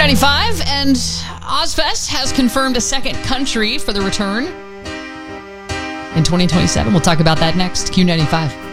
Q95, and Ozfest has confirmed a second country for the return in 2027. We'll talk about that next. Q95.